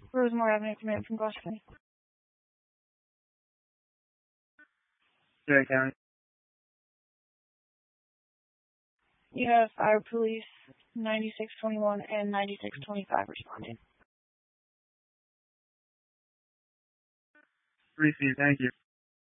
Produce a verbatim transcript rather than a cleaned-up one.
Rosemore Avenue Command from Gloucester County. Surrey County. You have Fire Police ninety-six twenty-one and ninety-six twenty-five responding. Received, thank you.